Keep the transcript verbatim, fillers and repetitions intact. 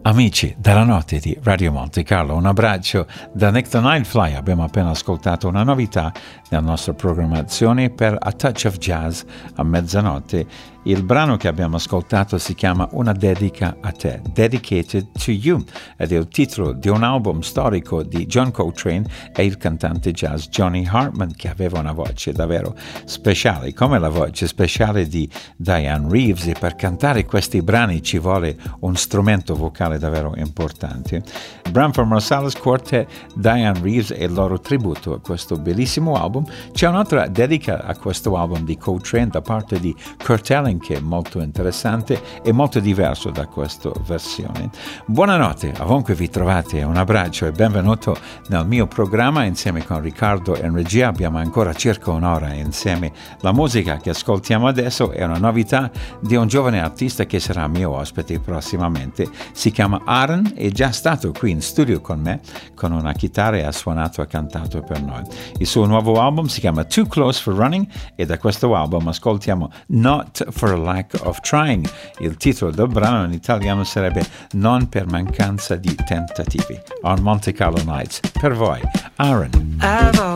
Amici della notte di Radio Monte Carlo, un abbraccio da Nick the Nightfly. Abbiamo appena ascoltato una novità nella nostra programmazione per A Touch of Jazz a mezzanotte. Il brano che abbiamo ascoltato si chiama Una dedica a te, Dedicated to You, ed è il titolo di un album storico di John Coltrane e il cantante jazz Johnny Hartman, che aveva una voce davvero speciale, come la voce speciale di Diane Reeves, e per cantare questi brani ci vuole un strumento vocale davvero importante. Branford Marsalis Quartet, Diane Reeves e il loro tributo a questo bellissimo album. C'è un'altra dedica a questo album di Coltrane da parte di Kurt Elling, che è molto interessante e molto diverso da questa versione. Buonanotte, ovunque vi trovate, un abbraccio e benvenuto nel mio programma insieme con Riccardo in regia. Abbiamo ancora circa un'ora insieme. La musica che ascoltiamo adesso è una novità di un giovane artista che sarà mio ospite prossimamente. Si chiama Aaron, è già stato qui in studio con me con una chitarra e ha suonato e cantato per noi. Il suo nuovo album si chiama Too Close for Running e da questo album ascoltiamo Not for a Lack of Trying. Il titolo del brano in italiano sarebbe Non per mancanza di tentativi. On Monte Carlo Nights, per voi, Aaron.